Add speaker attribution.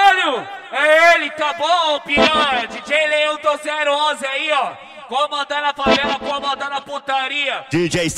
Speaker 1: caralho! É ele, tá bom, piranha? DJ Leão do 011 aí, ó. Comandando a favela, comandando a putaria.
Speaker 2: DJ